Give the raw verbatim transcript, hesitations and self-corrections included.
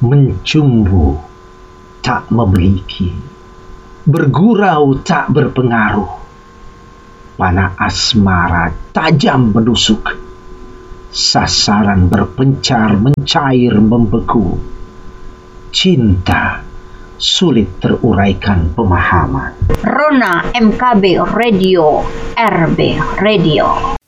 Mencumbu tak memiliki, bergurau tak berpengaruh, panah asmara tajam menusuk, sasaran berpencar mencair membeku, cinta sulit teruraikan pemahaman. Rona M K B Radio, R B Radio.